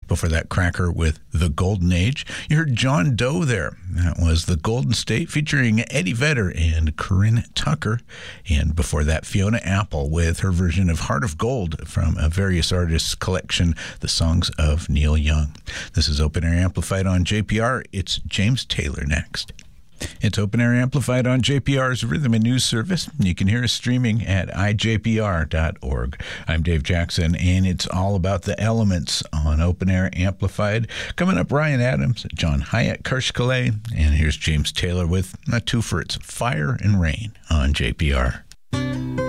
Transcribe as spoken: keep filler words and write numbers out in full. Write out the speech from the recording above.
Before that, Cracker with The Golden Age. You heard John Doe there. That was The Golden State featuring Eddie Vedder and Corinne Tucker. And before that, Fiona Apple with her version of Heart of Gold from a Various Artists collection, The Songs of Neil Young. This is Open Air Amplified on J P R. It's James Taylor next. It's Open Air Amplified on J P R's Rhythm and News Service. You can hear us streaming at I J P R dot org. I'm Dave Jackson, and it's all about the elements on Open Air Amplified. Coming up, Ryan Adams, John Hyatt Kershkale, and here's James Taylor with a twofer. It's Fire and Rain on J P R.